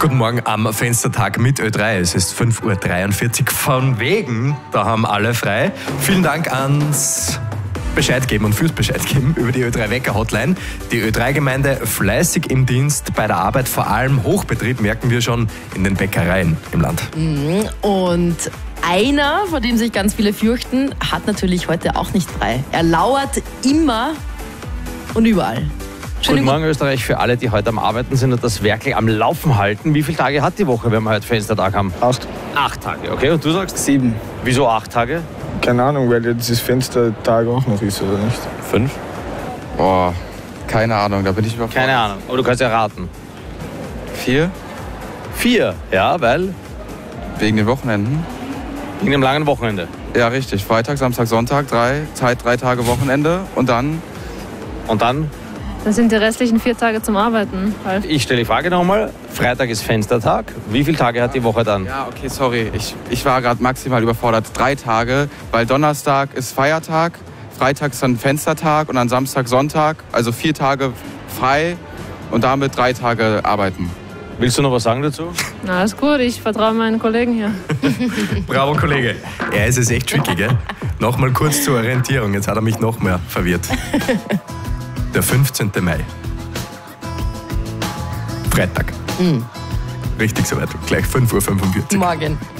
Guten Morgen am Fenstertag mit Ö3. Es ist 5:43 Uhr. Von wegen, da haben alle frei. Vielen Dank ans Bescheid geben und fürs Bescheid geben über die Ö3-Wecker-Hotline. Die Ö3-Gemeinde fleißig im Dienst bei der Arbeit, vor allem Hochbetrieb, merken wir schon in den Bäckereien im Land. Und einer, vor dem sich ganz viele fürchten, hat heute auch nicht frei. Er lauert immer und überall. Guten Morgen Österreich für alle, die heute am Arbeiten sind und das Werkel am Laufen halten. Wie viele Tage hat die Woche, wenn wir heute Fenstertag haben? 8. 8 Tage, okay. Und du sagst? 7. Wieso 8 Tage? Keine Ahnung, weil jetzt das Fenstertag auch noch ist, oder nicht? 5? Boah, keine Ahnung, da bin ich überfordert. Keine Ahnung, aber du kannst ja raten. 4? 4, ja, weil? Wegen den Wochenenden? Wegen dem langen Wochenende. Ja, richtig. Freitag, Samstag, Sonntag, 3 Tage Wochenende und dann? Und dann? Das sind die restlichen 4 Tage zum Arbeiten. Ich stelle die Frage nochmal. Freitag ist Fenstertag. Wie viele Tage hat die Woche dann? Ja, okay, sorry. Ich war gerade maximal überfordert. 3 Tage, weil Donnerstag ist Feiertag, Freitag ist dann Fenstertag und dann Samstag, Sonntag. Also 4 Tage frei und damit 3 Tage arbeiten. Willst du noch was sagen dazu? Na, alles gut, ich vertraue meinen Kollegen hier. Bravo, Kollege. Ja, es ist echt tricky, gell? Nochmal kurz zur Orientierung. Jetzt hat er mich noch mehr verwirrt. Der 15. Mai. Freitag. Richtig soweit. Gleich 5:45 Uhr. Morgen.